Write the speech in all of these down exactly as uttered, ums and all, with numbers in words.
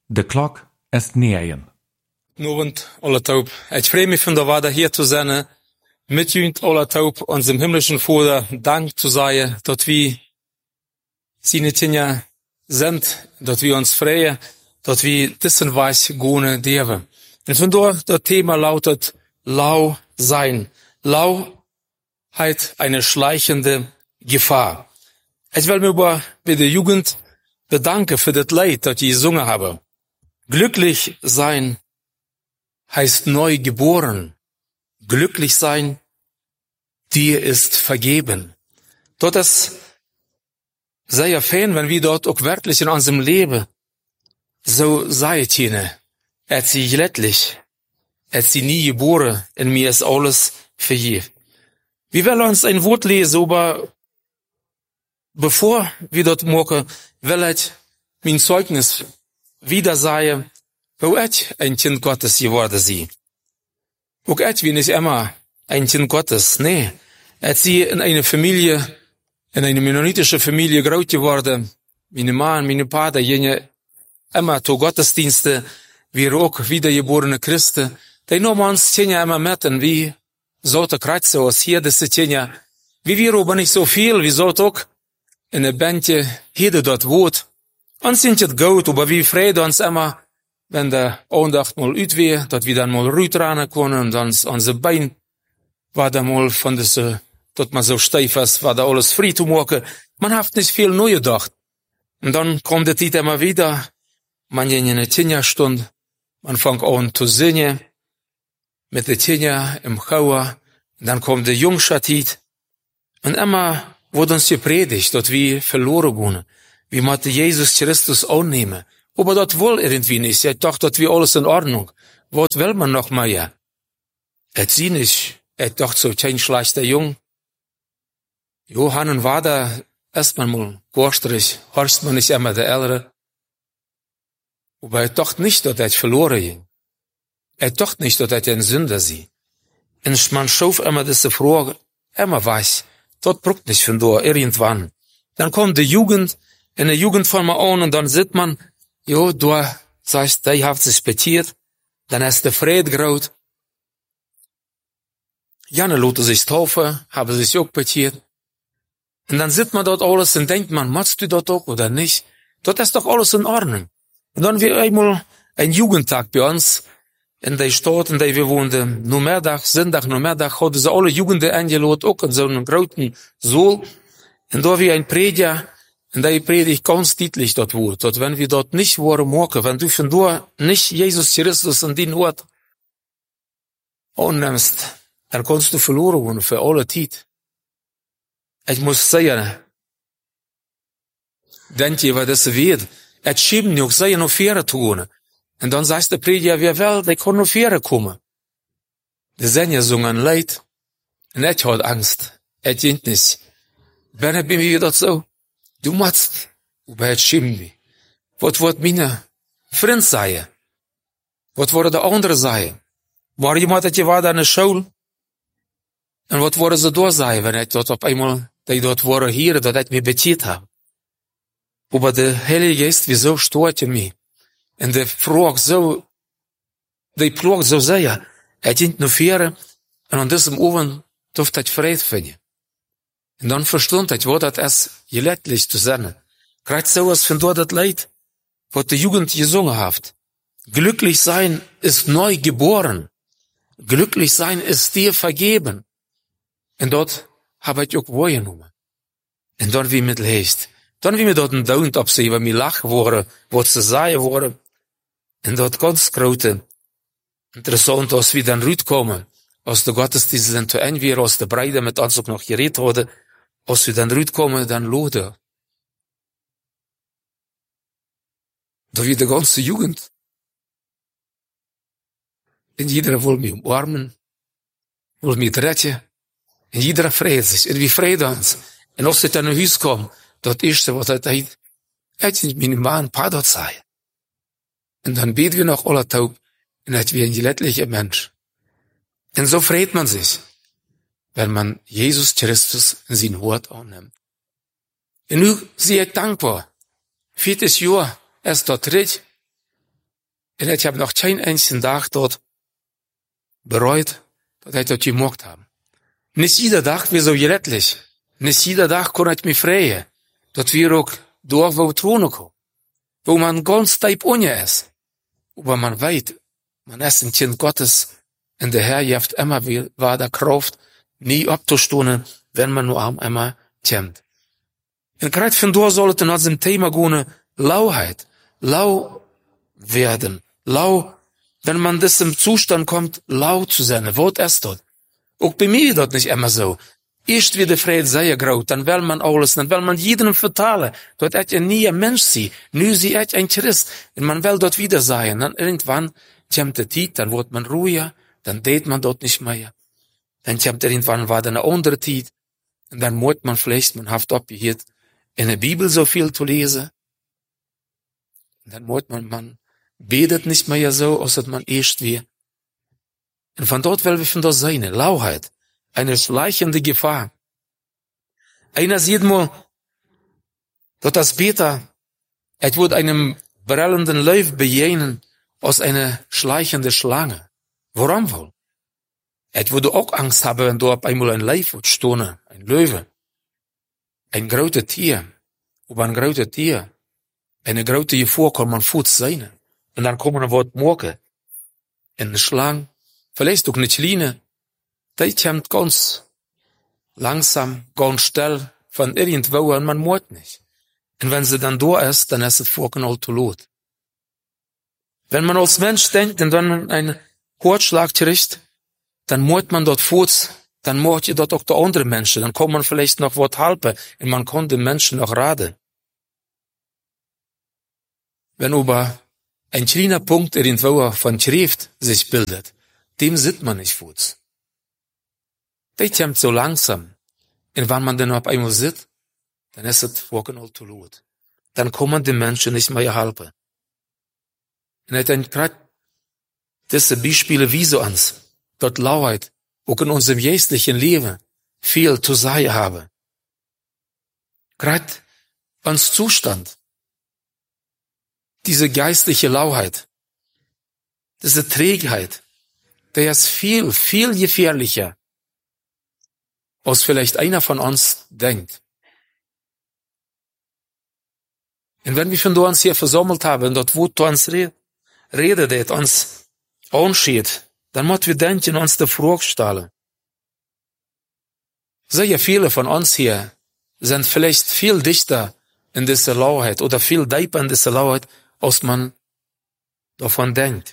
De klok est negen. Novend, alle taub. Ich freue mich von der Wader hier zu sein, mit jünt alle taub, unserem himmlischen Vater Dank zu sagen, dass wir seine Kinder sind, dass wir uns freuen, dass wir diesen Weis gehen dürfen. Und von dort, das Thema lautet, lau sein. Lau hat eine schleichende Gefahr. Ich will mir über bei der Jugend bedanken für das Leid, das ich gesungen habe. Glücklich sein heißt neu geboren. Glücklich sein, dir ist vergeben. Dort ist sehr fein, wenn wir dort auch wirklich in unserem Leben so seid jene. Er hat sie lettlich. Er hat sie nie geboren. In mir ist alles vergeben. Wir wollen uns ein Wort lesen, aber bevor wir dort morgen, will ich mein Zeugnis wieder sagen, wo ich ein Kind Gottes geworden sie. Auch ich bin nicht immer ein Kind Gottes, nee. Er ist sie in einer Familie, in einer mennonitische Familie groß geworden. Meine Mann, meine Vater, jene immer zu Gottesdienste, wir auch wiedergeborene Christen. Die nehmen uns Kinder immer mit, und wie sollte Kreuz aus hier, das ist Kinder. Wie wir aber nicht so viel, wie sollte auch in der Bändje, jeder dort wohnt. Uns sind es gut, aber wir freuen uns immer, wenn der Andacht mal ut wäre, dass wir dann mal ruhig ran können, und dann unser Bein war da mal von dieser, dass man so steif ist, war da alles frei zu machen. Man hat nicht viel neu gedacht. Und dann kommt die Zeit immer wieder, man in eine Tinja-Stunde, man fängt an zu singen, mit der Tinja im Chauer, und dann kommt der Jungschatit, und immer wurde uns gepredigt, dass wir verloren gehen, wie man Jesus Christus annehmen. Aber das wohl irgendwie nicht. Ich dachte, das wir alles in Ordnung. Was will man noch mehr? Et sie nicht. Ich dachte, so kein schlechter Jung. Johann war da erstmal mal gorstrig, horcht man nicht immer der Ältere. Aber ich dachte nicht, dass er verloren ging. Ich dachte nicht, dass er ein Sünder sie. Und man schuf immer diese Frage, immer weiß, das braucht nicht von da, irgendwann. Dann kommt die Jugend, in der Jugend von mir an, und dann sieht man, jo, du sagst, der hat sich petiert, dann ist der Fried graut. Janne lote sich taufen, habe sich auch petiert. Und dann sieht man dort alles und denkt man, machst du dort auch oder nicht? Dort ist doch alles in Ordnung. Und dann wird einmal ein Jugendtag bei uns, in der Stadt, in der wir wohnen, nur Mittag, Sonntag, nur Mittag, hat sie alle Jugenden eingeladen, auch in so einem großen Saal. Und da wie ein Prediger, und da predigt ganz deutlich dort Wort, dass wenn wir dort nicht waren morgen, wenn du von da nicht Jesus Christus in den Ort annimmst, dann kannst du verloren werden für alle Zeit. Ich muss sagen, denkt ihr, was das wird? Es schieben nicht, sei noch Fähre tun. Und dann sagt der Prediger, wer will, der kann noch Fähre kommen. Die Sänger singen Leid, und ich hat Angst. Es geht nicht. Wenn ich bin wieder so, du machst, aber es schieben mich. Was wird meine Freund sein? Was wird der andere sein? War jemand, der war da in der Schule? Und was wurde sie da sein, wenn ich dort auf einmal, die dort waren hier, dass ich mich betiert habe? Aber der Heilige Geist, wieso steht in mir? Und der fragt so, der plagt so sehr, er dient nur vier, und an diesem Abend durfte ich Fried finden. Und dann verstand ich, wo das ist, gelättlich zu sein. Gerade so was von dort das Leid, was die Jugend gesungen hat. Glücklich sein ist neu geboren. Glücklich sein ist dir vergeben. Und dort habe ich auch wahrgenommen. Und dann wie mit Leist. Dann wie mir dort ein Daumen absehen, weil mir lachen wurde, was zu sagen wurde. Und dort ganz große, interessant, als wir dann rüberkommen, als der Gottesdienst dann zu Ende war, als der Breide mit uns auch noch geredet wurde, als wir dann rüberkommen, dann lode. Da wird die ganze Jugend. Und jeder will mich umarmen, will mich retten. Und jeder freut sich. Und wir freuen uns. Und als ich dann nach Hause komme, das Erste, was er sagt, hätte ich meine Mann ein paar dort sein. Und dann beten wir noch alle taub, und hätten wir ein gelättlicher Mensch. Und so freut man sich, wenn man Jesus Christus in sein Wort annimmt. Und nun sehe ich dankbar. Viertes Jahr, erst dort dritt, En ik heb nog geen enkele dag dort bereut, dat ik dat gemacht habe. Nicht jeder Tag wäre so gerettlich. Nicht jeder Tag kon ich mich freien. Dat wir auch durch wo Throne kommen. Wo man ganz tief ohne ist. Aber man weiß, man ist ein Kind Gottes. Und der Herr heeft immer war der Kraft, nie abzustoßen, wenn man nur einmal kämpft. Und gerade von da soll es in unserem Thema gehen, Lauheit. Lau werden. Lau, wenn man das im Zustand kommt, lau zu sein. Was ist das? Auch bei mir ist das nicht immer so. Erst wird der Friede sehr groß, dann will man alles, dann will man jedem vertalen. Dort ist ja nie ein Mensch sie, nur sie ist ein Christ. Und man will dort wieder sein. Dann irgendwann kommt die Zeit, dann wird man ruhiger, dann deed man dort nicht mehr. Dann kommt irgendwann war dann eine andere Zeit. Und dann muss man vielleicht, man hat abgehört, in der Bibel so viel zu lesen. Und dann muss man, man betet nicht mehr so, als dass man erst wie. Und von dort will wir von dort sein, Lauheit. Eine schleichende Gefahr. Einer sieht mal, dass das Peter, es wird einem brellenden Löwe begegnen, als eine schleichende Schlange. Warum wohl? Es würde auch Angst haben, wenn dort einmal ein Löwe wird stehen, ein Löwe. Ein großes Tier. Aber ein großes Tier. Eine große Gefahr kann man Fuß sein. Und dann kommen ein Wort morgen. Eine Schlange, vielleicht auch eine Kleine, die kommt ganz langsam, ganz still von irgendwo und man muss nicht. Und wenn sie dann da ist, dann ist es vorknallt zu lot. Wenn man als Mensch denkt und wenn man einen Herzschlag kriegt, dann muss man dort Fuß, dann muss je dort auch der andere Menschen, dann kann man vielleicht noch was helfen und man kann den Menschen noch raten. Wenn aber ein kleiner Punkt irgendwo von Schrift sich bildet, dem sieht man nicht Fuß. Die kommt so langsam. Und wenn man dann auf einmal sitzt, dann ist es vorknallt zu lot. Dann kann man den Menschen nicht mehr helfen. Und ich denke gerade, diese Beispiele wiesen uns, dort Lauheit, auch in unserem geistlichen Leben, viel zu sein haben. Gerade uns Zustand, diese geistliche Lauheit, diese Trägheit, der ist viel, viel gefährlicher, als vielleicht einer von uns denkt. Und wenn wir von da uns hier versammelt haben, dort wo du uns redet, redet uns anschaut, dann müssen wir denken, uns die Frage stellen. Sehr viele von uns hier sind vielleicht viel dichter in dieser Lauheit oder viel tiefer in dieser Lauheit, als man davon denkt.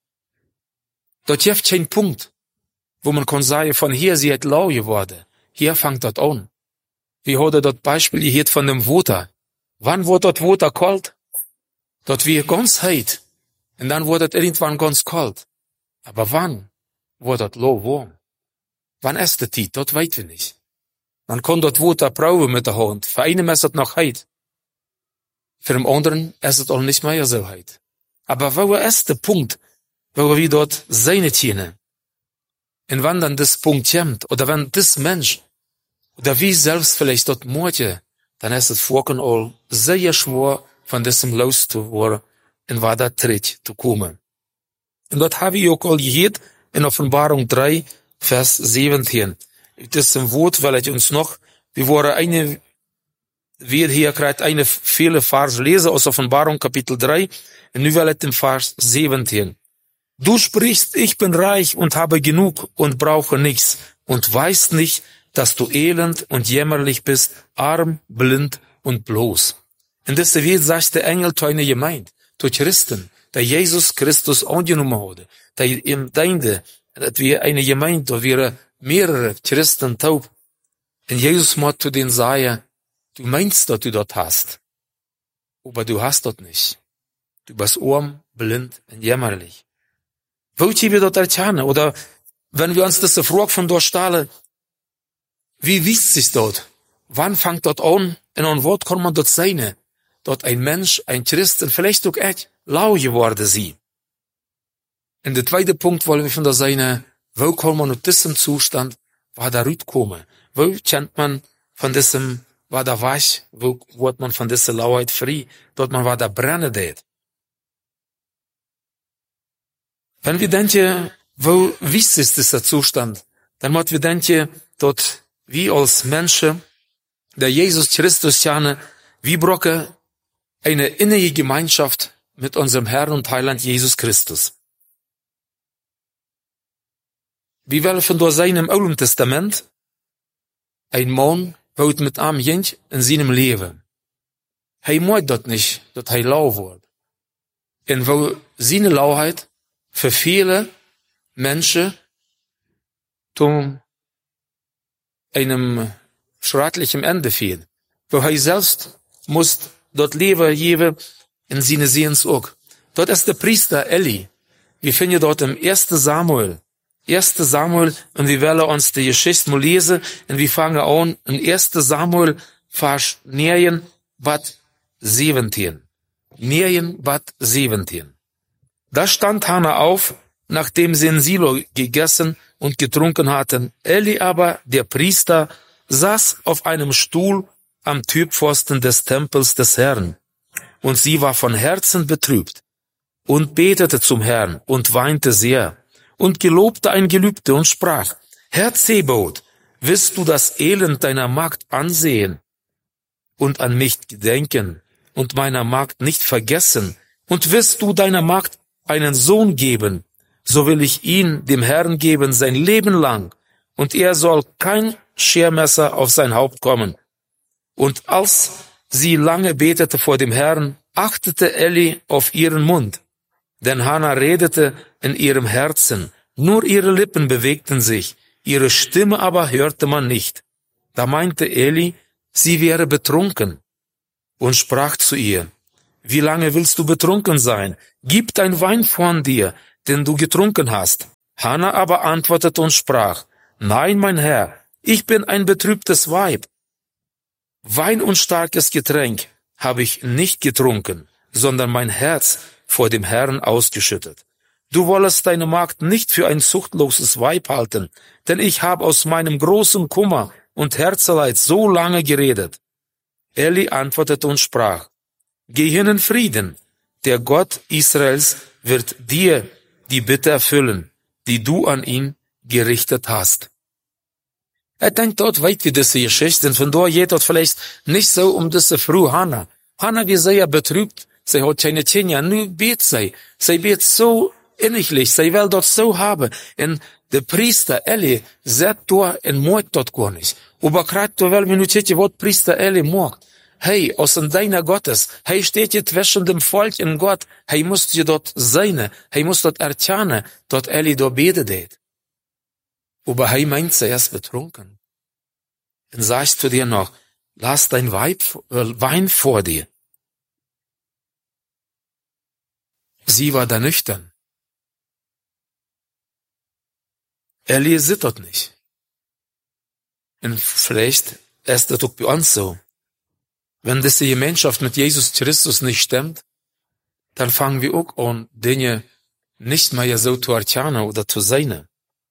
Dort gibt kein Punkt, wo man kann sagen, von hier sie hat lau geworden. Hier fängt das an. Wie hat er das Beispiel gehört von dem Wasser? Wann wurde das Wasser kalt? Dort wird ganz heiß. Und dann wurde es irgendwann ganz kalt. Aber wann wurde das lau warm? Wann ist das die? Das weiß ich nicht. Man kann das Wasser proben mit der Hand. Für einen ist es noch heiß. Für den anderen ist es auch nicht mehr so heiß. Aber wo ist der Punkt, wo wir dort sein können? Und wenn dann das Punkt kommt, oder wenn das Mensch, oder wie selbst vielleicht dort morgen, dann ist es vorhin all sehr schwer, von diesem loszuwerden, und war da tritt zu kommen. Und dort habe ich auch all gehört, in Offenbarung drei, Vers siebzehn. Das ist ein Wort, weil ich uns noch, wir wollen eine, wir hier gerade eine viele Vers lesen aus Offenbarung Kapitel drei, und nu will ich den Vers siebzehn. Du sprichst, ich bin reich und habe genug und brauche nichts und weißt nicht, dass du elend und jämmerlich bist, arm, blind und bloß. Und das wird, sagt der Engel zu einer Gemeinde, zu Christen, der Jesus Christus angenommen hat, der ihm deinte, dass wir eine Gemeinde, da wir mehrere Christen taub. Und Jesus muss zu denen sagen, du meinst, dass du dort hast, aber du hast dort nicht. Du bist arm, blind und jämmerlich. Wo wir dort erkennen? Oder wenn wir uns das Frage von dort stellen, wie wisst sich dort? Wann fängt dort an? Und an was kann man dort sein? Dort ein Mensch, ein Christ, und vielleicht auch echt lau geworden sie. Und der zweite Punkt wollen wir von der sein, wo kann man aus diesem Zustand, war da rauskommen? Wo kennt man von diesem, war da weich? Wo wird man von dieser Lauheit frei? Dort man war da brennen dort. Wenn wir denken, wo wichtig ist dieser Zustand, dann muss wir denken, dass wir als Menschen, der Jesus Christus kennen, wir brauchen eine innige Gemeinschaft mit unserem Herrn und Heiland Jesus Christus. Wir werden durch seinem Alten Testament ein Mann, der mit einem Kind in seinem Leben. Er muss das nicht, dass er lau wird. Und wo seine Lauheit für viele Menschen zu einem schrecklichen Ende führt. Wo er selbst muss dort Leben geben in seine Sehnsucht. Dort ist der Priester Eli. Wir finden dort im ersten Samuel. erster Samuel, und wir werden uns die Geschichte mal lesen, und wir fangen an in erster Samuel, Vers neun, Bad siebzehn. neun, Bad siebzehn. Da stand Hannah auf, nachdem sie in Silo gegessen und getrunken hatten. Eli aber, der Priester, saß auf einem Stuhl am Türpfosten des Tempels des Herrn. Und sie war von Herzen betrübt und betete zum Herrn und weinte sehr und gelobte ein Gelübde und sprach, Herr Zebaoth, wirst du das Elend deiner Magd ansehen und an mich gedenken und meiner Magd nicht vergessen, und wirst du deiner Magd einen Sohn geben, so will ich ihn dem Herrn geben sein Leben lang, und er soll kein Schermesser auf sein Haupt kommen. Und als sie lange betete vor dem Herrn, achtete Eli auf ihren Mund, denn Hannah redete in ihrem Herzen, nur ihre Lippen bewegten sich, ihre Stimme aber hörte man nicht. Da meinte Eli, sie wäre betrunken, und sprach zu ihr, wie lange willst du betrunken sein? Gib dein Wein von dir, den du getrunken hast. Hannah aber antwortete und sprach, nein, mein Herr, ich bin ein betrübtes Weib. Wein und starkes Getränk habe ich nicht getrunken, sondern mein Herz vor dem Herrn ausgeschüttet. Du wollest deine Magd nicht für ein zuchtloses Weib halten, denn ich habe aus meinem großen Kummer und Herzeleid so lange geredet. Eli antwortete und sprach, geh hin in Frieden, der Gott Israels wird dir die Bitte erfüllen, die du an ihn gerichtet hast. Er denkt dort weit wie diese Geschichte, und von dort geht dort vielleicht nicht so um diese Frau Hannah. Hannah, wie sehr betrübt, sie hat keine Kinder, nu bet sie, sie bet so inniglich, sie will dort so haben, und der Priester Eli sagt dort und mag dort gar nicht. Aber gerade du wel minutje, was Priester Eli mag. Hey, aus in deiner Gottes, hey steht hier zwischen dem Volk und Gott, hey muss dir dort sein, hey muss dort erkennen, dort Eli dort betet. Aber hey meint sie erst betrunken. Und sagst du dir noch, lass dein Weib, äh, Wein vor dir. Sie war da nüchtern. Eli zittert nicht. Und vielleicht ist das auch bei uns so. Wenn diese Gemeinschaft mit Jesus Christus nicht stimmt, dann fangen wir auch an, Dinge nicht mehr so zu erkennen oder zu sein.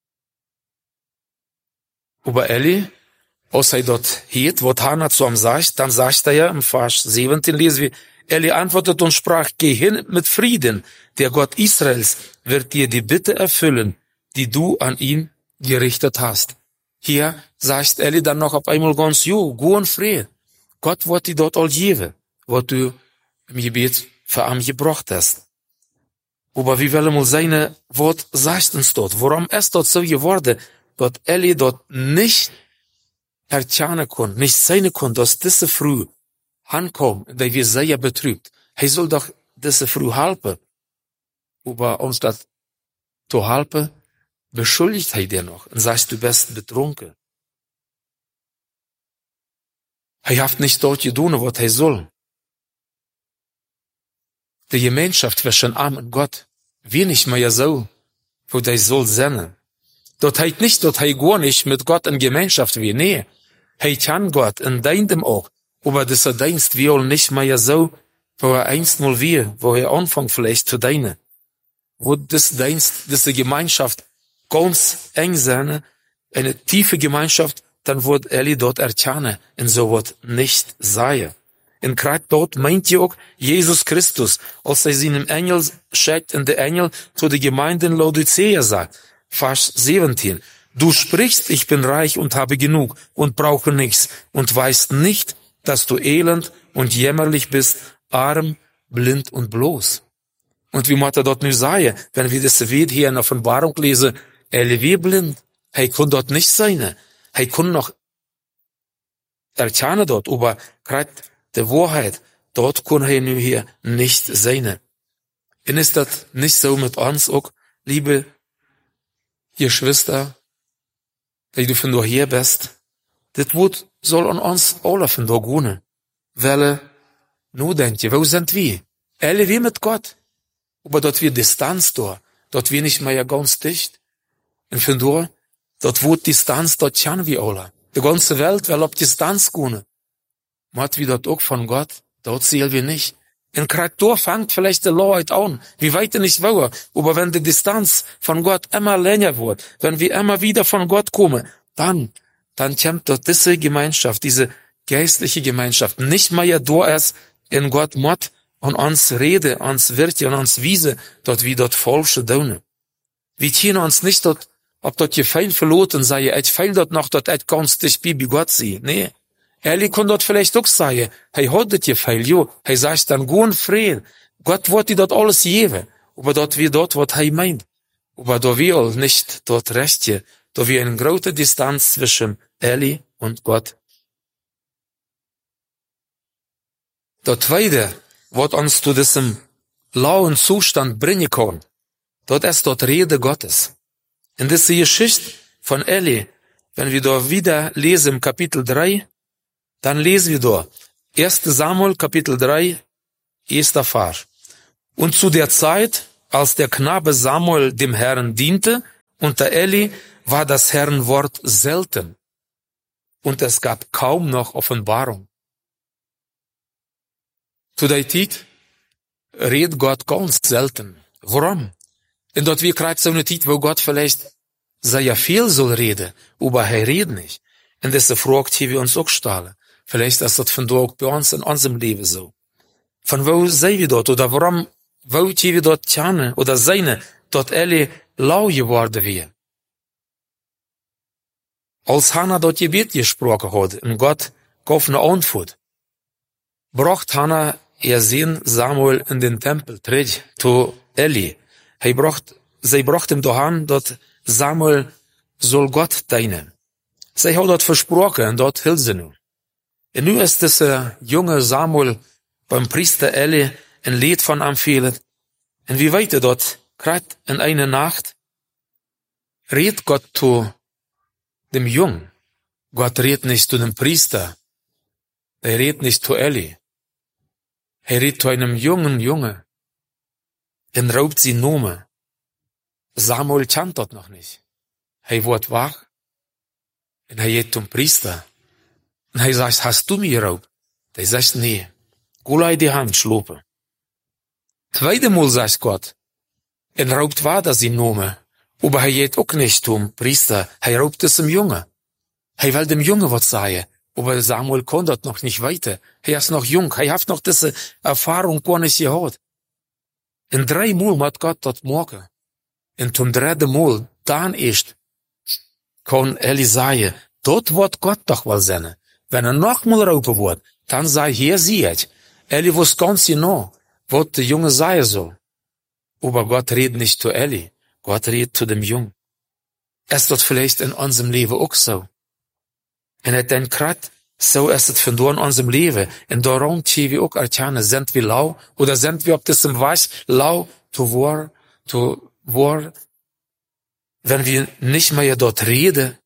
Aber Eli, als er dort hielt, wo Hannah zu ihm sagt, dann sagt er ja im Vers siebzehn, lesen wir, Eli antwortet und sprach, geh hin mit Frieden, der Gott Israels wird dir die Bitte erfüllen, die du an ihn gerichtet hast. Hier sagt Eli dann noch auf einmal ganz, jo, go in Frieden. Gott wird dir dort all geben, was du im Gebet für ihn gebracht hast. Aber wie will mal seine Wort sagt uns dort? Warum ist dort so geworden, dass Eli dort nicht erkennen kann, nicht sein kann, dass diese Früh ankommt, da wir sehr betrübt. Er soll doch diese Früh helfen. Aber uns das zu helfen, beschuldigt er dir noch und sagt, du bist betrunken. Er hat nicht dort getan, was er soll. Die Gemeinschaft zwischen Arm und Gott, wir nicht mehr so, wo der soll sein. Dort heißt nicht, dort er gar nicht mit Gott in Gemeinschaft wie, nee. Er kann Gott in deinem auch, aber dieser Dienst wir nicht mehr so, wo er einst mal wir, wo er anfängt vielleicht zu deinen. Wo das Dienst, diese Gemeinschaft ganz eng sein, eine tiefe Gemeinschaft, dann wird Eli dort erkennen, und so wird nicht sein. En krijgt dort meint je ook Jezus Christus, als hij zijn engel schickt en de engel zu der Gemeinde in Laodicea sagt. Vers zeventien. Du sprichst, ich bin reich und habe genug und brauche nichts und weißt nicht, dass du elend und jämmerlich bist, arm, blind und bloß. Und wie moet er dat nu zeggen, wenn wir das weer hier in der Offenbarung lesen, er wie blind, hij kon dat nicht sein, hij kon noch erkennen dort, aber krijgt de Wahrheit, dort kon hij nu hier nicht sein. Und ist das nicht so mit uns auch, liebe Geschwister, dat du vandaag hier bist? Dit woord soll an uns alle vandaag wonen. Welle, nu denk je, wo sind wir? Alle wir mit Gott. Aber dort wir Distanz da, dort wir nicht mehr ganz dicht. Und vandaag, dort wohnt Distanz, dort kennen wir alle. Die ganze Welt will auf Distanz gehen. Macht wir dort auch von Gott, dort sehen wir nicht. In Kreatur fängt vielleicht die Leute an, wie weit nicht wollen. Aber wenn die Distanz von Gott immer länger wird, wenn wir immer wieder von Gott kommen, dann, dann kommt dort diese Gemeinschaft, diese geistliche Gemeinschaft, nicht mehr da ist, in Gott Mott und uns rede, uns wirte und uns wiese, dort wie dort falsche Daune. Wir können uns nicht dort, ob dort gefeil verloten sei, ich feil dort noch dort et ganz dich bei Gott sie. Nee. Ehrlich kann dort vielleicht auch sagen, hey, hat das gefeil, jo, hey, sagt dann gut Frieden. Gott wird dir dort alles geben. Aber dort wie dort, was er meint. Aber da wir nicht dort recht hier, da wir eine große Distanz zwischen Eli und Gott. Das zweite, was uns zu diesem lauen Zustand bringen kann, dort ist dort Rede Gottes. In dieser Geschichte von Eli, wenn wir da wieder lesen im Kapitel drei, dann lesen wir da, erster Samuel, Kapitel drei, erster Vers. Und zu der Zeit, als der Knabe Samuel dem Herrn diente, unter Eli war das Herrn Wort selten. Und es gab kaum noch Offenbarung. Zu der Zeit redet Gott ganz selten. Warum? Und dort wir kriegen so eine Zeit, wo Gott vielleicht sehr viel soll reden, aber er redet nicht. Und das ist eine Frage, die wir uns auch stellen. Vielleicht ist das von dort bei uns in unserem Leben so. Von wo sind wir dort? Oder warum wollen wir dort kennen? Oder seine, dort alle lau geworden wir? Als Hannah dort Gebet gesprochen hat, und Gott gab eine Antwort, bracht Hannah ihr Sohn Samuel in den Tempel, zurück zu Eli. Er bracht, sie bracht ihm dahin, dort Samuel soll Gott dienen. Sie hat dort versprochen, und dort hielt sie nun. Und nu ist dieser junge Samuel beim Priester Eli ein Lied von ihm fehlt. Und wie weiter dort, gerade in einer Nacht, redet Gott zu dem Jungen. Gott redet nicht zu dem Priester. Er redet nicht zu Eli. Er redet zu einem jungen Junge. Und raubt sie Nome. Samuel kennt dort noch nicht. Er wird wach. Und er geht zum Priester. Und er sagt, hast du mir geraubt? Der sagt, nee. Gulei die Hand schlopen. Zweite Mal sagt Gott, er raubt weiter sie Nome. Aber er geht auch nicht zum Priester. Er raubt es dem Junge. Er will dem Junge was sagen. Aber Samuel kann dort noch nicht weiter. Er ist noch jung. Er hat noch diese Erfahrung gar nicht gehabt. In drei Mal hat Gott dort morgen. Und zum dritten Mal, dann erst, kann Eli sagen, dort wird Gott doch wohl sein. Wenn er noch mal raupen wird, dann sei hier sieht. Eli wusste ganz genau, was der Junge sagen soll. Aber Gott redet nicht zu Eli. Gott redet zu dem Jungen. Ist das vielleicht in unserem Leben auch so? Und ich denke gerade, so ist es von da in unserem Leben. Und darum können wir auch erkennen, sind wir lau oder sind wir auf diesem Weg lau zu war, zu war, wenn wir nicht mehr dort reden,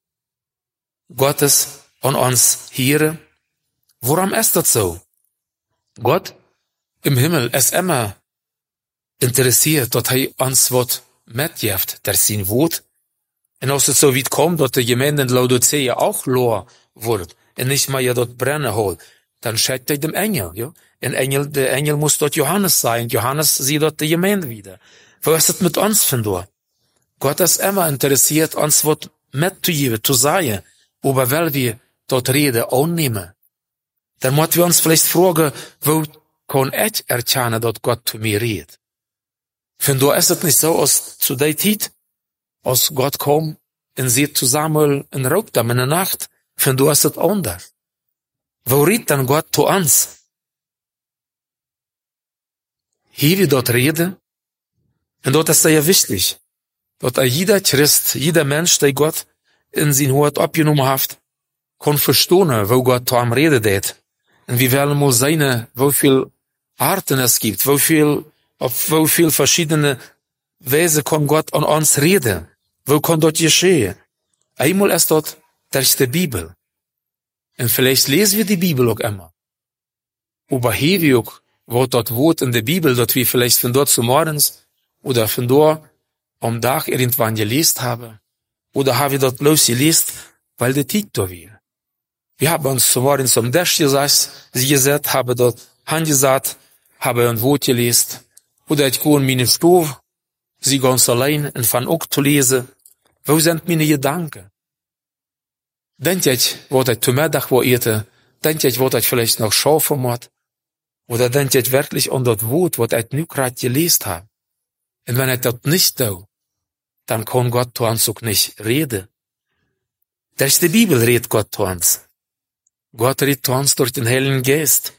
Gottes an uns hören. Warum ist das so? Gott im Himmel ist immer interessiert, dass er uns was mitgibt, der sein Wort. Und als es so weit kommt, dass die Gemeinde in Laodicea auch lohr wird und nicht mehr dort brennen holt, dann schickt er dem Engel, ja. Ein Engel, der Engel muss dort Johannes sein. Johannes sieht dort die Gemeinde wieder. Wo ist es mit uns von da? Gott ist immer interessiert, uns was mitzugeben, zu sagen, aber weil wir dort reden, annehmen. Dan moeten we ons vielleicht vragen, wo kan ik erkennen dat God zu mir redet? Von da ist es nicht so, als zu der Zeit, als Gott kam und sieht zusammen in Raubdam in der Nacht, von da ist es anders. Wo redet dann Gott zu uns? Hier wir dort reden, und dort ist sehr wichtig, dass jeder Christ, jeder Mensch, der Gott in sein Hort abgenommen hat, kann verstehen, wo Gott zu ihm redet. Und wir werden mal sehen, wie viel Arten es gibt, wie viel, auf wie viel verschiedene Weise kann Gott an uns reden. Wo kann dort geschehen? Einmal ist dort durch die Bibel. Und vielleicht lesen wir die Bibel auch immer. Aber hier wir auch, wo dort Wort in der Bibel, dort wir vielleicht von dort zu morgens oder von dort am Tag irgendwann gelesen haben. Oder haben wir dort bloß gelesen, weil der Zeit da war. Wir haben uns zu morgens am Tisch gesetzt, sie gesagt, haben dort angesagt, haben ein Wort gelesen. Oder ich gehe in meine Stube, sie ganz allein und fangen auch zu lesen. Wo sind meine Gedanken? Denk ich, was ich zu Mittag wo ete? Denk ich, was ich vielleicht noch schaffen muss? Oder denk ich wirklich an das Wort, was ich nu gerade gelesen habe? Und wenn ich das nicht tue, dann kann Gott zu uns auch nicht reden. Durch die Bibel redet Gott zu uns. Gott redet zu uns durch den Heiligen Geist.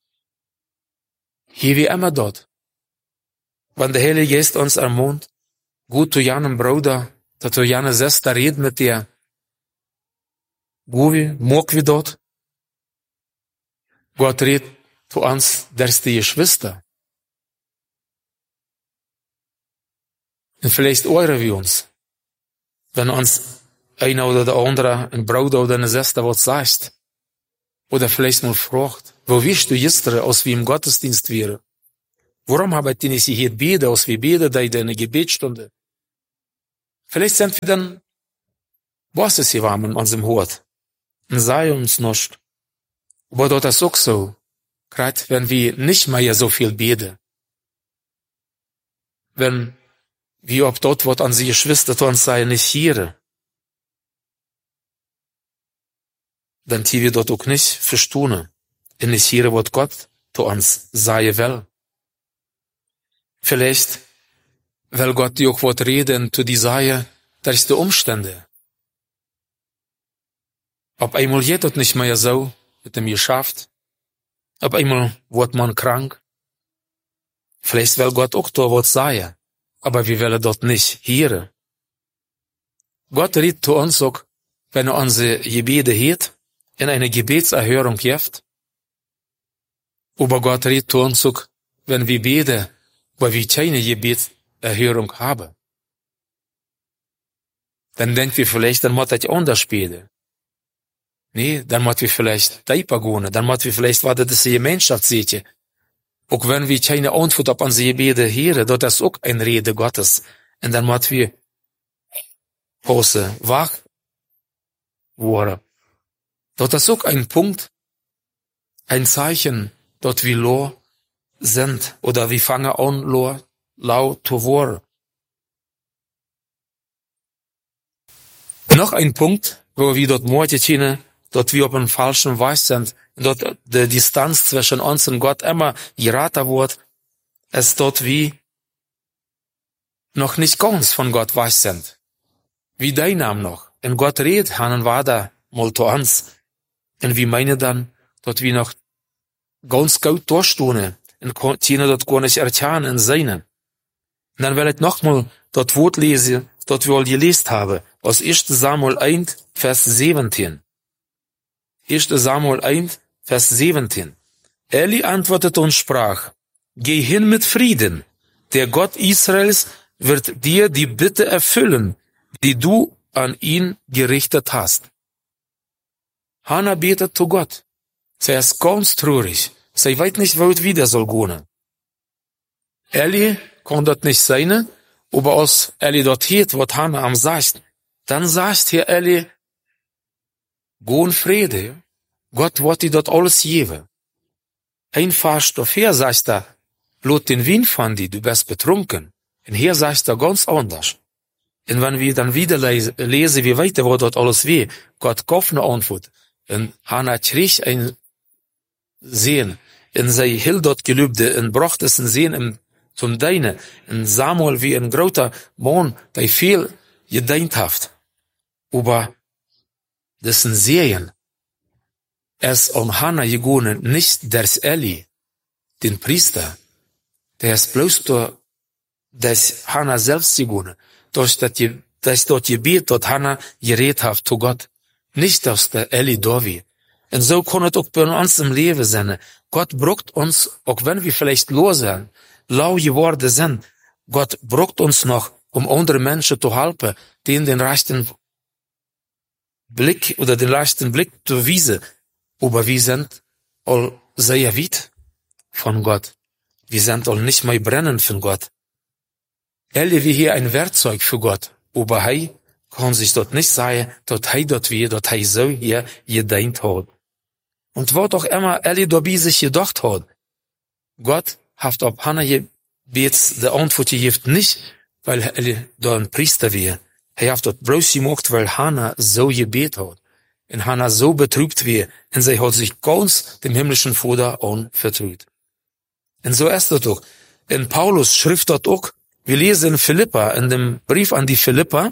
Hier wie immer dort. Wenn der Heilige Geist uns ermahnt, gut zu jenem Bruder, dass zu jener Schwester redet mit dir, Guvi, mag wir dort? Gott redet zu uns durch die Geschwister. Und vielleicht eure wir uns, wenn uns einer oder der andere, ein Bruder oder eine Schwester was sagt. Oder vielleicht nur fragt, wo wirst du gestern, als wir im Gottesdienst wären? Warum habe ich nicht hier beten, als wir beten, da in eine Gebetsstunde? Vielleicht sind wir dann, was ist hier warm in unserem Hort? Und sei uns nicht. Aber dort ist auch so, gerade wenn wir nicht mehr so viel beten. Wenn wir ob dort, was unsere Geschwister zu uns sagen, nicht hier. Dann die wir dort auch nicht verstehen. Und nicht hier, was Gott zu uns sagen will. Vielleicht, weil Gott dir auch was reden, zu die sagen, durch die Umstände. Auf einmal geht das nicht mehr so, mit dem geschafft. Auf einmal wird man krank. Vielleicht will Gott auch da was sagen, aber wir wollen dort nicht hören. Gott redet zu uns auch, wenn er unsere Gebete hört, in eine Gebetserhörung gibt. Aber Gott redet zu uns auch, wenn wir beten, weil wir keine Gebetserhörung haben. Dann denken wir vielleicht, dann muss ich anders beten. Nee, dann muss wir vielleicht tiefer gehen, dann muss wir vielleicht, was das die Gemeinschaft sieht. Auch wenn wir keine Antwort auf unsere Gebete hören, dort ist auch ein Rede Gottes. Und dann muss wir Pause, wach, werden. Dort ist auch ein Punkt, ein Zeichen, dort wir lo sind, oder wir fangen an, lo, laut zu werden. Noch ein Punkt, wo wir dort morgen dort wir auf einem falschen Weg sind, dort die Distanz zwischen uns und Gott immer gerater wird, ist dort wie noch nicht ganz von Gott weg sind. Wie dein Name noch. Und Gott redet, hanen war da mal zu uns. Und wir meinen dann, dort wir noch ganz gut durchstehen und können dort gar nicht erkennen in seinen. Und dann will ich nochmal dort Wort lesen, dort wir all gelesen haben, aus erster Samuel eins, Vers siebzehn. erster Samuel eins, Vers siebzehn. Eli antwortete und sprach, geh hin mit Frieden, der Gott Israels wird dir die Bitte erfüllen, die du an ihn gerichtet hast. Hannah betet zu Gott. Sie ist ganz traurig. Sie weiß nicht, wo es wieder soll gehen. Eli kann das nicht sein, aber als Eli dort hört, was Hannah am sagt, dann sagt hier Eli, geh in Friede. Gott wird dir dort alles geben. Ein Vers dafür sagt er, lot den Wein von dir, du bist betrunken. Und hier sagt er ganz anders. Und wenn wir dann wieder lesen, wie weiter, wo dort alles weh, Gott kauft eine Antwort. Und Hannah kriegt ein sehen, en zij heel dat gelübde, en bracht es en sehen im, zum Deine, en Samuel wie ein groter Mann, der viel gedeint haft, aber dessen sehen, es an Hannah gegangen, nicht des Eli, den Priester, der ist bloß durch des Hannah selbst gegangen, durch das, das dort Gebet, dort Hannah geredet hat zu Gott, nicht aus der Eli Dovi. Und so kann es auch bei uns im Leben sein. Gott braucht uns, auch wenn wir vielleicht los sind, lau geworden sind, Gott braucht uns noch, um andere Menschen zu helfen, denen den rechten Blick oder den rechten Blick zu wiesen. Aber wir sind all sehr weit von Gott. Wir sind all nicht mehr brennen von Gott. Eli wie hier ein Werkzeug für Gott. Aber er kann sich dort nicht sagen, dass er dort wie, dass er so hier gedeint hat. Und was auch immer Eli dabei sich gedacht hat, Gott hat auf Hannah gebet, die Antwort gegeben, nicht, weil Eli da ein Priester war. Er hat dort bloß gemacht, weil Hannah so gebet hat. Und Hannah so betrübt war, und sie hat sich ganz dem himmlischen Vater anvertraut. Und so ist das auch. In Paulus schrift dort auch, wir lesen in Philippa, in dem Brief an die Philippa,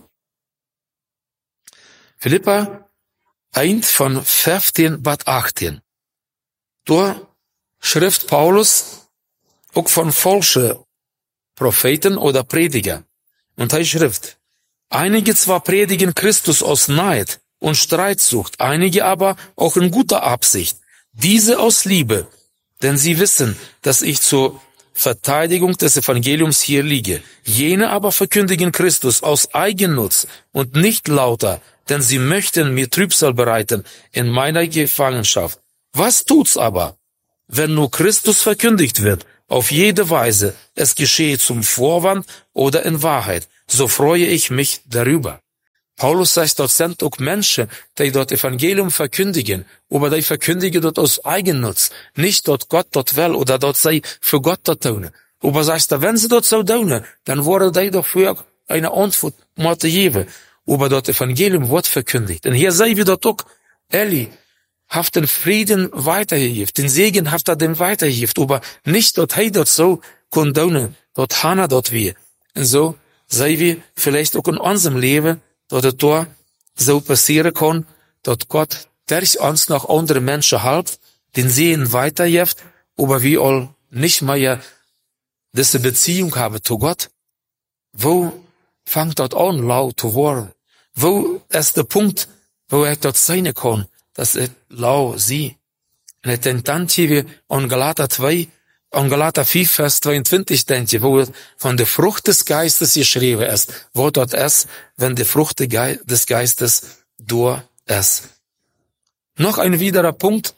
Philippa eins von fünfzehn bis achtzehn. Da schrift Paulus auch von falschen Propheten oder Prediger. Und er schrift, einige zwar predigen Christus aus Neid und Streitsucht, einige aber auch in guter Absicht, diese aus Liebe, denn sie wissen, dass ich zur Verteidigung des Evangeliums hier liege. Jene aber verkündigen Christus aus Eigennutz und nicht lauter, denn sie möchten mir Trübsal bereiten in meiner Gefangenschaft. Was tut's aber, wenn nur Christus verkündigt wird, auf jede Weise, es geschehe zum Vorwand oder in Wahrheit, so freue ich mich darüber. Paulus sagt, dort sind auch Menschen, die dort Evangelium verkündigen, aber die verkündigen dort aus Eigennutz, nicht dort Gott dort will oder dort sei für Gott dort tun. Aber sagt er, wenn sie dort so tun, dann wurde die doch für eine Antwort Motto geben. Aber dort Evangelium wird verkündigt. Und hier sehen wir dort auch, Eli hat den Frieden weitergegeben, den Segen hat er dem weitergegeben, aber nicht dort hey dort so kann tun, dort Hannah dort wie. Und so sehen wir vielleicht auch in unserem Leben, dass es da so passieren kann, dass Gott durch uns noch andere Menschen hilft, den Sehen weitergibt, aber wir all nicht mehr diese Beziehung haben zu Gott. Wo fängt dort an, laut zu werden? Wo ist der Punkt, wo er dort sein kann, dass er lau sie? Und ich denke dann hier an Galater zwei, an Galater vier, Vers zweiundzwanzig, denke ich, wo von der Frucht des Geistes geschrieben ist, wo dort ist, wenn die Frucht des Geistes durch ist. Noch ein weiterer Punkt,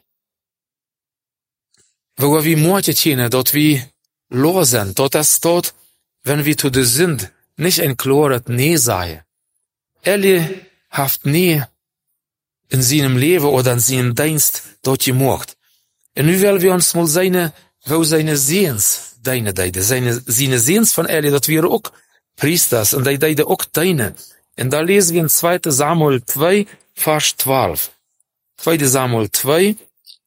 wo wir morgen dort wie los sind, dort ist dort, wenn wir zu der Sünde nicht ein klares Nee sei. Eli hat nie in seinem Leben oder in seinem Dienst dort gemacht. Und nu wollen wir uns mal seine, wo seine Sehens, deine, deine, seine, seine Sehens von Eli, dat wir auch Priesters, und die deide auch deine. Und da lesen wir in zweiter Samuel zwei, Vers zwölf. zweiter Samuel zwei,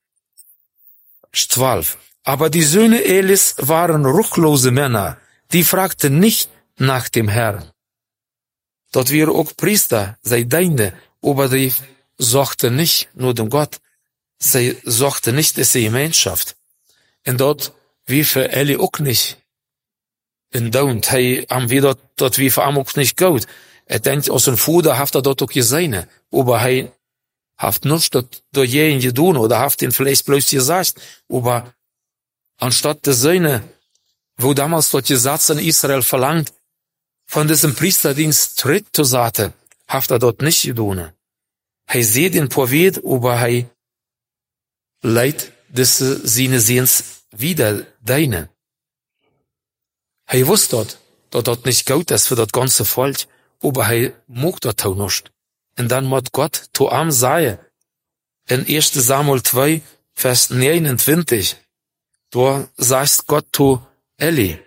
zwölf. Aber die Söhne Elis waren ruchlose Männer, die fragten nicht nach dem Herrn. Dort wir auch Priester, sei deine, aber die suchten nicht nur dem Gott, sie suchten nicht diese Gemeinschaft. Und dort, wie für Eli auch nicht. Und dort, hey, haben wir dort, dort wie für ihm auch nicht gut. Er denkt, aus dem Fuder hat er dort auch gesehen, aber er hat nicht dort durch jeden getan, oder hat ihn vielleicht bloß gesagt, aber anstatt der Söhne, wo damals dort Gesetz in Israel verlangt, von diesem Priesterdienst tritt zu sagen, hat er dort nicht getan. Er sieht den Prophet, aber er leidt diese seine Sehens wieder deine. Er wusste dort, dass dort nicht gut ist für das ganze Volk, aber er mag dort auch nicht. Und dann muss Gott zu ihm sagen, in erster Samuel zwei, Vers neunundzwanzig, da sagt Gott zu Eli,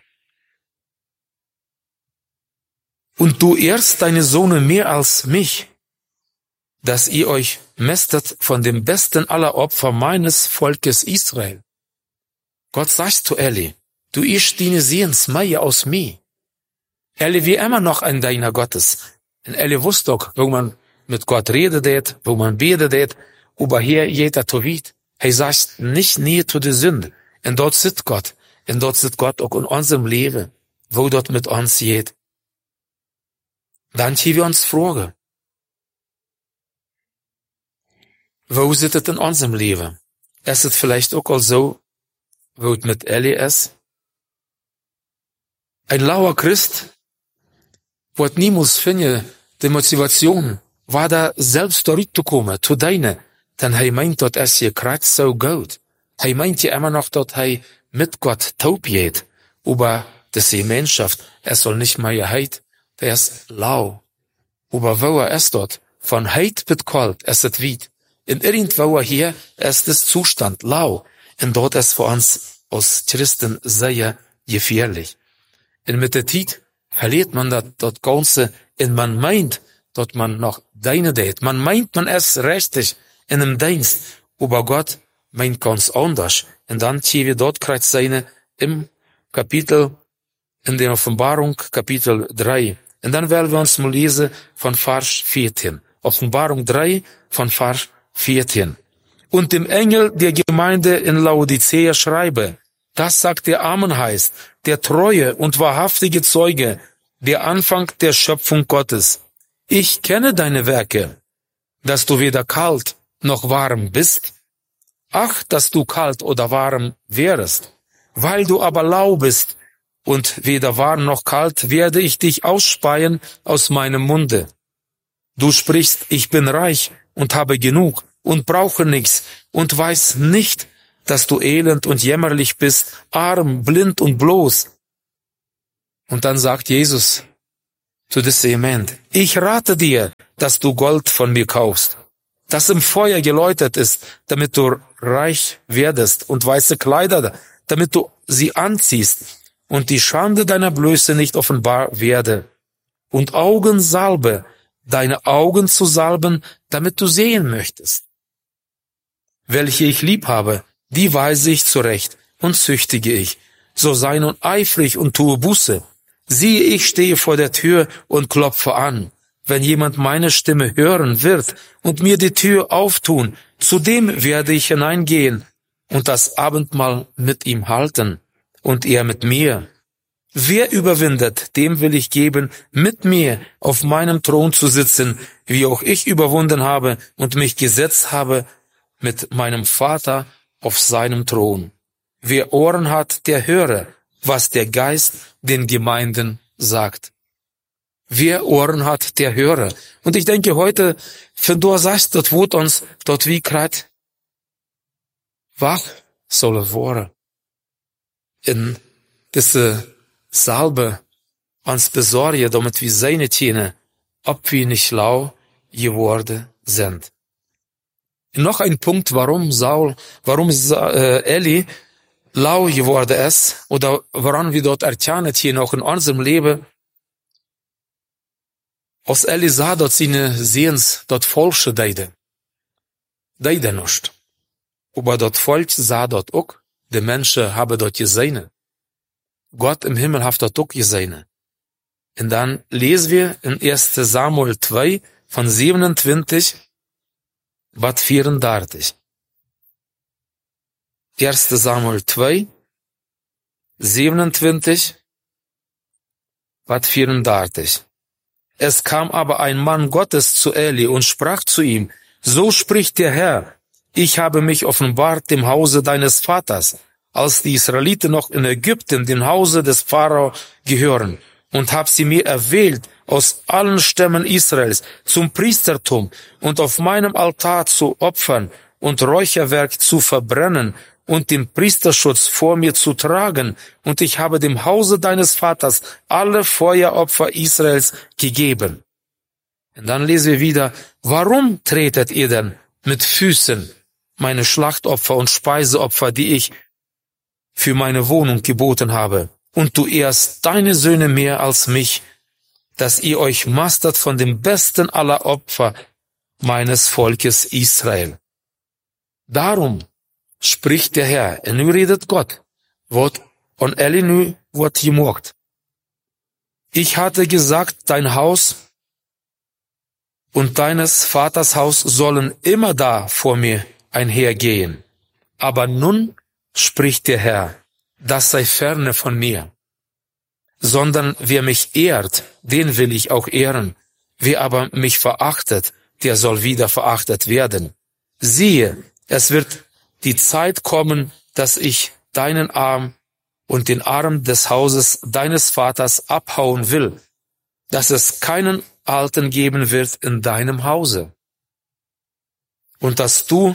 und du ehrst deine Söhne mehr als mich. dass ihr euch mästet von dem besten aller Opfer meines Volkes Israel. Gott sagt zu Eli, du isch dine ziens mij aus mir. Eli wie immer noch ein deiner Gottes. Und Eli wusste auch, wo man mit Gott redet, wo man betet, aber hier jeder Tovit. Er sagt nicht nie zu der Sünde. Und dort sitzt Gott. Und dort sitzt Gott auch in unserem Leben, wo dort mit uns geht. Dann hier wir uns fragen, wo sitzt es in unserem Leben? Ist es vielleicht auch so, wo es mit Eli ist? Ein lauer Christ wird niemals finden, die Motivation, war da selbst zurückzukommen, zu deiner, denn er meint, dass es hier gerade so gut. Er meint ja immer noch, dass er mit Gott taub geht, aber das ist die Menschheit, es soll nicht mehr heit, der ist lau. Aber wo er ist dort, von heit bis kalt, ist es weit. In irgendwo hier ist das Zustand lau, und dort ist für uns als Christen sehr gefährlich. Und mit der Zeit verliert man das, das Ganze, und man meint, dass man noch deine tät. Man meint, man ist richtig in dem Dienst, aber Gott meint ganz anders. Und dann ziehen wir dort gerade seine im Kapitel, in der Offenbarung, Kapitel drei. Und dann werden wir uns mal lesen von Vers vierzehn. Offenbarung drei von Vers vierzehn. Und dem Engel der Gemeinde in Laodicea schreibe, das sagt der Amen heißt, der treue und wahrhaftige Zeuge, der Anfang der Schöpfung Gottes. Ich kenne deine Werke, dass du weder kalt noch warm bist. Ach, dass du kalt oder warm wärest. Weil du aber lau bist und weder warm noch kalt, werde ich dich ausspeien aus meinem Munde. Du sprichst, ich bin reich und habe genug und brauche nichts und weiß nicht, dass du elend und jämmerlich bist, arm, blind und bloß. Und dann sagt Jesus zu diesem Jemand, ich rate dir, dass du Gold von mir kaufst, das im Feuer geläutert ist, damit du reich werdest, und weiße Kleider, damit du sie anziehst und die Schande deiner Blöße nicht offenbar werde, und Augensalbe, deine Augen zu salben, damit du sehen möchtest. Welche ich lieb habe, die weise ich zurecht und züchtige ich. So sei nun eifrig und tue Buße. Siehe, ich stehe vor der Tür und klopfe an. Wenn jemand meine Stimme hören wird und mir die Tür auftun, zu dem werde ich hineingehen und das Abendmahl mit ihm halten und er mit mir. Wer überwindet, dem will ich geben, mit mir auf meinem Thron zu sitzen, wie auch ich überwunden habe und mich gesetzt habe mit meinem Vater auf seinem Thron. Wer Ohren hat, der höre, was der Geist den Gemeinden sagt. Wer Ohren hat, der höre. Und ich denke heute, wenn du sagst, dort wird uns, dort wie grad wach soll werden. In diese Salbe uns besorge, damit wir seine Tiere, ob wir nicht lau geworden sind. Noch ein Punkt, warum Saul, warum äh, Eli lau geworden ist, oder woran wir dort erkennen hier noch in unserem Leben. Aus Eli sah dort seine Sehens, dort falsche Deide. Deide nicht. Aber dort Volk sah dort auch, die Menschen haben dort gesehen. Gott im Himmel hat dort auch gesehen. Und dann lesen wir in erster Samuel zwei von siebenundzwanzig bis vierunddreißig. erster Samuel zwei, siebenundzwanzig bis vierunddreißig. Es kam aber ein Mann Gottes zu Eli und sprach zu ihm, so spricht der Herr, ich habe mich offenbart dem Hause deines Vaters, als die Israeliten noch in Ägypten dem Hause des Pharao gehören, und hab sie mir erwählt aus allen Stämmen Israels zum Priestertum und auf meinem Altar zu opfern und Räucherwerk zu verbrennen und den Priesterschutz vor mir zu tragen, und ich habe dem Hause deines Vaters alle Feueropfer Israels gegeben. Und dann lesen wir wieder, warum tretet ihr denn mit Füßen meine Schlachtopfer und Speiseopfer, die ich für meine Wohnung geboten habe, und du ehrst deine Söhne mehr als mich, dass ihr euch mastert von dem besten aller Opfer meines Volkes Israel. Darum spricht der Herr, en nu redet Gott, wat on Eli nu wat gemacht. Ich hatte gesagt, dein Haus und deines Vaters Haus sollen immer da vor mir einhergehen. Aber nun spricht der Herr, das sei ferne von mir. Sondern wer mich ehrt, den will ich auch ehren. Wer aber mich verachtet, der soll wieder verachtet werden. Siehe, es wird die Zeit kommen, dass ich deinen Arm und den Arm des Hauses deines Vaters abhauen will, dass es keinen Alten geben wird in deinem Hause. Und dass du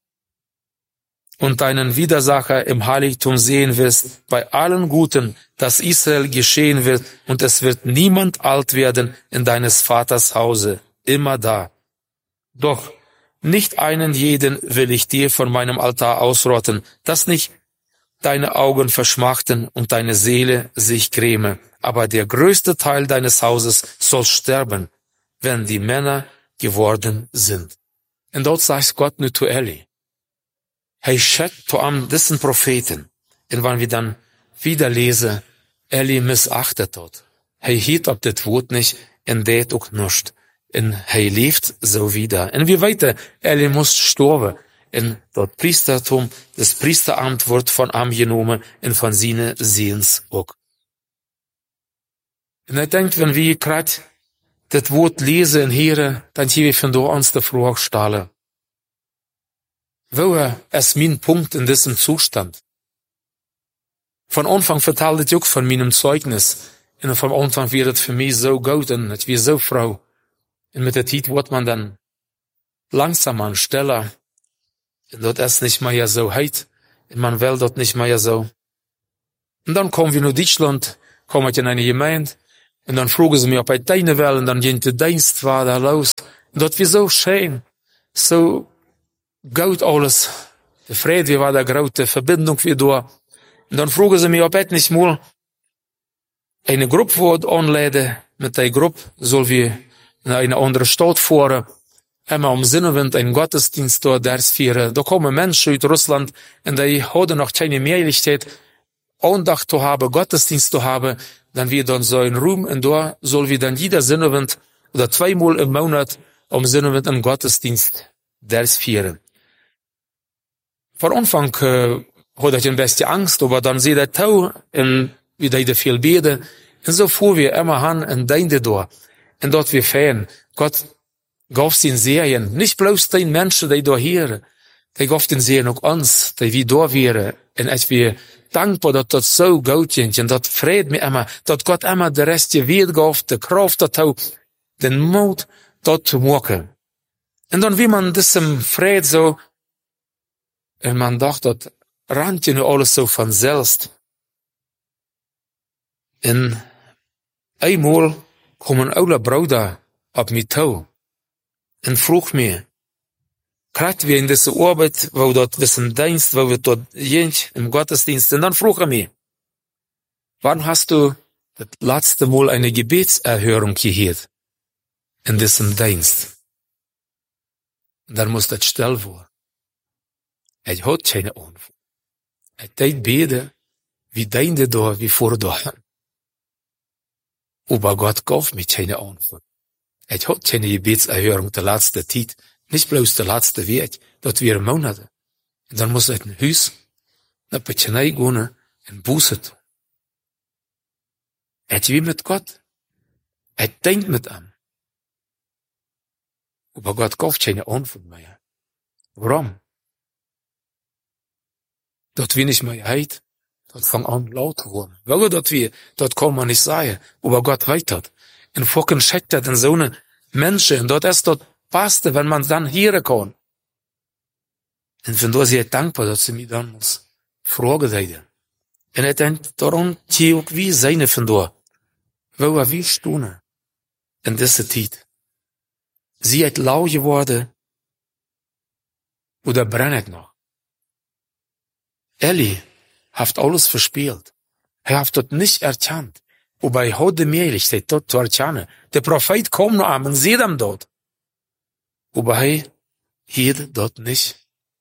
und deinen Widersacher im Heiligtum sehen wirst, bei allen Guten, das Israel geschehen wird, und es wird niemand alt werden in deines Vaters Hause, immer da. Doch nicht einen jeden will ich dir von meinem Altar ausrotten, dass nicht deine Augen verschmachten und deine Seele sich gräme. Aber der größte Teil deines Hauses soll sterben, wenn die Männer geworden sind. En dort sagt Gott nu zu Eli. Hij schet to am diesen Propheten. En wanneer we dan wieder lesen, Eli missachtet dort. Hij hielt op dit woord niet en deed ook nichts. En hij leeft zo wieder. En we weten, Eli moest sterven. En dat priestertum, das Priesteramt wordt van hem genomen en van zijn ziens ook. En ik denk, wenn we gerade dit woord lezen en heren, dan zien we vandoor ons de vraag stellen. Woher ist mein Punkt in diesem Zustand? Von Anfang vertelde ich auch von meinem Zeugnis. Und von Anfang wird es für mich so gut und ich bin so froh. Und mit der Zeit wird man dann langsamer und stiller. Und dort ist nicht mehr so heiß. Und man will dort nicht mehr so. Und dann kommen wir nach Deutschland, komme ich in eine Gemeinde. Und dann fragen sie mich, ob ich deine will. Und dann geht der Dienst war da los. Und dort wird so schön. So gut alles. Der Friede war da große Verbindung wie da. Und dann fragen sie mich, ob ich nicht mal eine Gruppe anleiten. Mit der Gruppe soll wir in eine andere Stadt fahren. Einmal um Sinnewind einen Gottesdienst dort durchführen. Da kommen Menschen aus Russland und die haben noch keine Möglichkeit, Andacht zu haben, Gottesdienst zu haben. Dann wird dann so ein Raum und da soll wir dann jeder Sinnewind oder zweimal im Monat um Sinnewind einen Gottesdienst durchführen. Von Anfang äh, hatte ich ein bisschen Angst, aber dann sehe ich Tau und wir da viel beten. Und so fuhren wir immer an und deinte da. Und dort wir fern. Gott gab den Serien, nicht bloß den Menschen, die da hier, die gab den Serien auch uns, die wir da wären. Und ich bin dankbar, dass das so gut ging. Und das freut mich immer, dass Gott immer der Rest gewählt gab, die Kraft dazu, den Mut, das zu machen. Und dann, wie man diesem Fried so, und man dachte, das rannt ja nur alles so von selbst. Und einmal kommen alle Brüder auf mich zu und frug mir, gerade wir in dieser Arbeit, wo dort diesen Dienst, wo wir dort sind, im Gottesdienst, und dann frug er mich, wann hast du das letzte Mal eine Gebetserhörung gehört in diesem Dienst? Und dann muss das still werden. Ich hatte keine Antwort. Ich deed beten, wie deinde da, wie vor da. Aber Gott gab mir keine Antwort. Ich hatte keine Gebetserhörung der letzten Zeit, nicht bloß der letzte Weg, das wir Monate. Und dann muss ich in ein Haus, nach Petschenei gehen und Buße tun. Ich will mit Gott. Ich denk mit ihm. Aber Gott gab keine Antwort mehr. Warum? Dat wir nicht mehr heit, dat fang an laut zu werden. Weil dat wir, dat kann man nicht sagen, aber Gott weiß dat. Und fucking schickt dat in so eine Menschen, und dort ist das Beste, wenn man dann hier kann. Und von da sehr dankbar, dass sie mich dann muss fragen deiden. Und ich denke, darum die auch wie seine von da. Weil wir stehen in dieser Zeit. Sie hat lau geworden, oder brennt noch. Eli hat alles verspielt. Er hat das nicht erkannt. Aber er hat die Möglichkeit, das zu erkennen. Der Prophet kommt noch an und sieht ihm dort. aber hij hielt dat niet.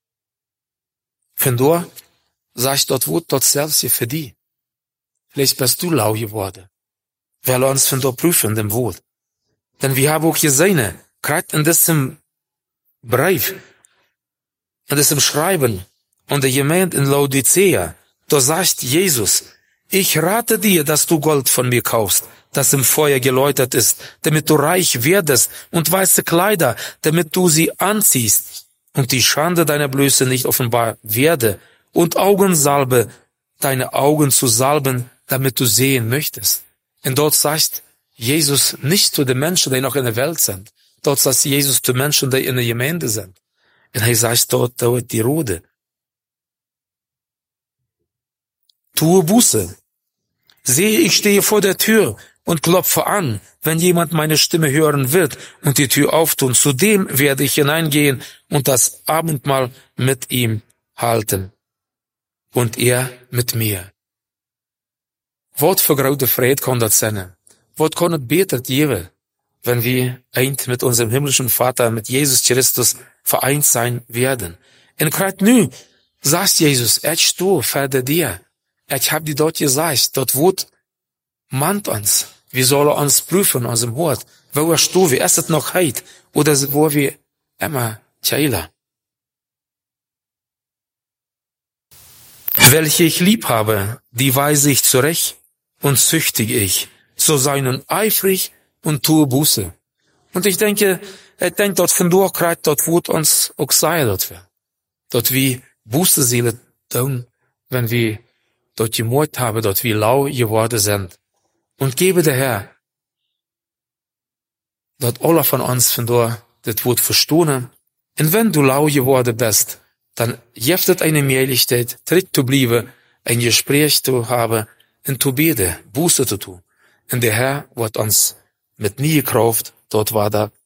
Vandaar sagt dat woord dat zelfs je verdient. Vielleicht bist du lau geworden. Wir lassen uns vandaar prüfen, dem Wort. Denn wir haben auch gesehen, gerade in diesem Brief, in diesem Schreiben, und der Gemeinde in Laodicea, da sagt Jesus, ich rate dir, dass du Gold von mir kaufst, das im Feuer geläutert ist, damit du reich werdest, und weiße Kleider, damit du sie anziehst, und die Schande deiner Blöße nicht offenbar werde, und Augensalbe, deine Augen zu salben, damit du sehen möchtest. Und dort sagt Jesus nicht zu den Menschen, die noch in der Welt sind. Dort sagt Jesus zu Menschen, die in der Gemeinde sind. Und er sagt dort, dort die Rode. Tue Buße. Sehe, ich stehe vor der Tür und klopfe an. Wenn jemand meine Stimme hören wird und die Tür auftun, zu dem werde ich hineingehen und das Abendmahl mit ihm halten. Und er mit mir. Wat voor grote vrede kan dat zijn? Wat kan het beter geben, wenn wir eint mit unserem himmlischen Vater, mit Jesus Christus vereint sein werden? Und gerade nu sagt Jesus, ich stehe vor dir. Ich hab dir dort gesagt, dort Wort mahnt uns. Wir sollen uns prüfen aus dem Wort. Wo er stehen wir? Ist es noch heit? Oder wo wir immer teilen? Welche ich lieb habe, die weise ich zurecht und züchtige ich. So seien eifrig und tue Buße. Und ich denke, ich denke, dort vandaar krijgt dat Wort uns auch sagen, dort wir. Dort wir Buße zullen tun, wenn wir dort gemoord haben, dort wir lau geworden sind. Und gebe der Herr, dort alle von uns vandaar das Wort verstehen. Und wenn du lau geworden bist, dann gibt es eine Möglichkeit, tritt zu bleiben, ein Gespräch zu haben und zu beten, Buße zu tun. Und der Herr wird uns mit nie Kraft dort weiter